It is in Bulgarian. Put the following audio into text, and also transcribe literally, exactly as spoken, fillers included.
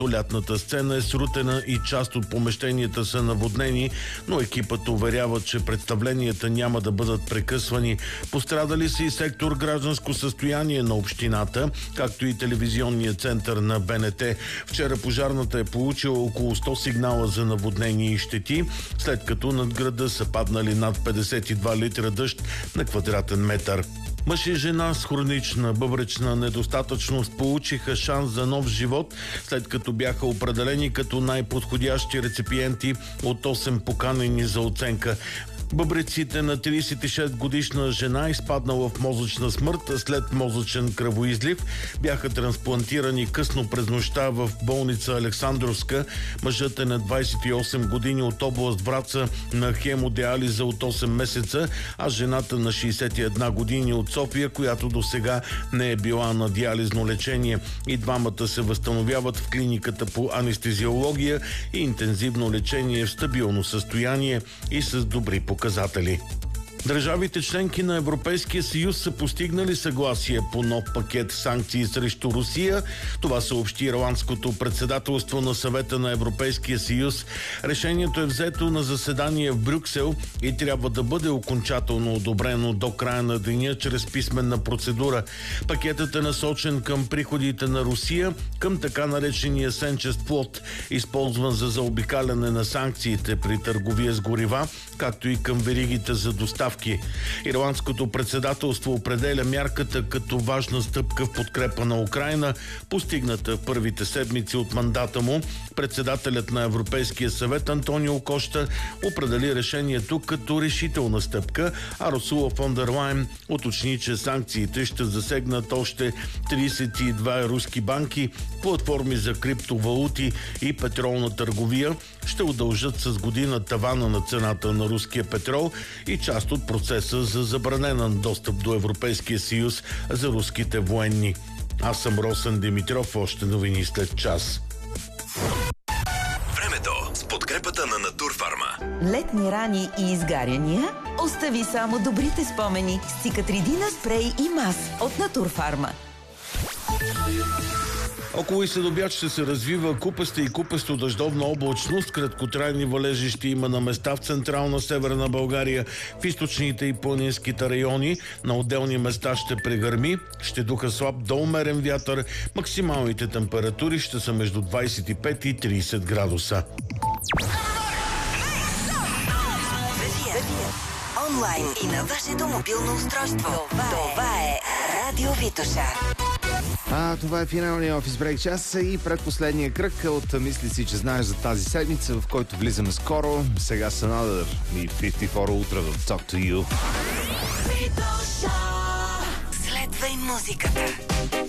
Лятната сцена е срутена и част от помещенията са наводнени, но екипът уверява, че представленията няма да бъдат прекъсвани. Пострадали са и сектор гражданско състояние на общината, както и телевизионния център на Б Н Т. Вчера пожарната е получила около сто сигнала за наводнение и щети, след като над града са паднали над петдесет и два литра дъжд на квадратен метър. Мъж и жена с хронична бъбречна недостатъчност получиха шанс за нов живот, след като бяха определени като най-подходящи реципиенти от осем поканени за оценка. Бъбреците на тридесет и шест годишна жена, изпаднала в мозъчна смърт след мозъчен кръвоизлив, бяха трансплантирани късно през нощта в болница Александровска. Мъжът е на двадесет и осем години от област Враца на хемодиализа от осем месеца, а жената на шейсет и една години от София, която досега не е била на диализно лечение. И двамата се възстановяват в клиниката по анестезиология и интензивно лечение в стабилно състояние и с добри показатели. Показатели. Държавите членки на Европейския съюз са постигнали съгласие по нов пакет санкции срещу Русия. Това съобщи ирландското председателство на Съвета на Европейския съюз. Решението е взето на заседание в Брюксел и трябва да бъде окончателно одобрено до края на деня чрез писменна процедура. Пакетът е насочен към приходите на Русия, към така наречения сенчест плод, използван за заобикаляне на санкциите при търговия с горива, както и към веригите за доставка. Ирландското председателство определя мярката като важна стъпка в подкрепа на Украйна, постигната в първите седмици от мандата му. Председателят на Европейския съвет Антонио Кошта определи решението като решителна стъпка, а Урсула фон дер Лайен уточни, че санкциите ще засегнат още тридесет и две руски банки, платформи за криптовалути и петролна търговия, ще удължат с година тавана на цената на руския петрол и част от процеса за забранен достъп до Европейския съюз за руските военни. Аз съм Росен Димитров, още новини след час. Времето с подкрепата на Натурфарма. Летни рани и изгаряния? Остави само добрите спомени с Цикатридина спрей и мас от Натурфарма. Около и следобед ще се развива купеста и купесто дъждовна облачност. Краткотрайни валежи ще има на места в централна северна България, в източните и планинските райони. На отделни места ще прегърми, ще духа слаб до умерен вятър. Максималните температури ще са между двадесет и пет и тридесет градуса. Онлайн и на вашето мобилно устройство. Това е Радио Витоша. А, това е финалния офис брейк час и предпоследния кръг от Мисли си, че знаеш за тази седмица, в който влизаме скоро. Сега са Another и петдесет и четири утре в Talk to You. Следва и музиката.